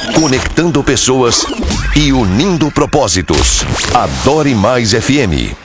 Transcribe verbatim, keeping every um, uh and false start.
conectando pessoas e unindo propósitos. Adore Mais F M.